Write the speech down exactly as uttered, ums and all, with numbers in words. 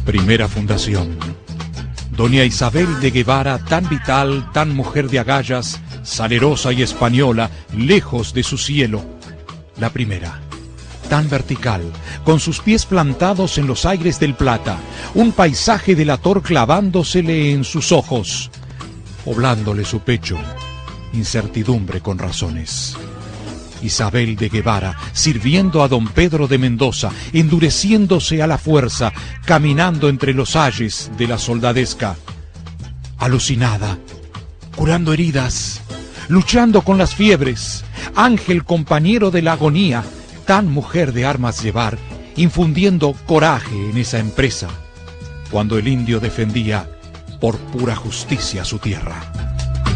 Primera fundación. Doña Isabel de Guevara, tan vital, tan mujer de agallas, salerosa y española, lejos de su cielo. La primera, tan vertical, con sus pies plantados en los aires del Plata, un paisaje delator clavándosele en sus ojos, poblándole su pecho, incertidumbre con razones. Isabel de Guevara, sirviendo a don Pedro de Mendoza, endureciéndose a la fuerza, caminando entre los ayes de la soldadesca. Alucinada, curando heridas, luchando con las fiebres, ángel compañero de la agonía, tan mujer de armas llevar, infundiendo coraje en esa empresa, cuando el indio defendía por pura justicia su tierra.